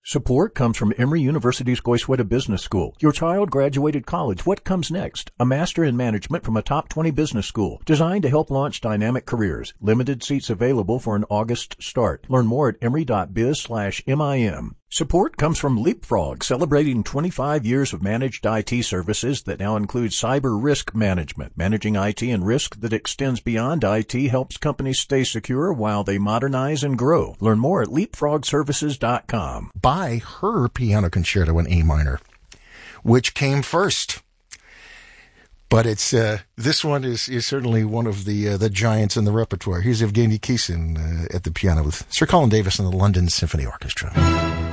Support comes from Emory University's Goizueta Business School. Your child graduated college. What comes next? A master in management from a top 20 business school designed to help launch dynamic careers. Limited seats available for an August start. Learn more at emory.biz/MIM. Support comes from Leapfrog, celebrating 25 years of managed IT services that now include cyber risk management. Managing IT and risk that extends beyond IT helps companies stay secure while they modernize and grow. Learn more at leapfrogservices.com. By her piano concerto in A minor, which came first. But it's this one is certainly one of the giants in the repertoire. Here's Evgeny Kissin at the piano with Sir Colin Davis and the London Symphony Orchestra.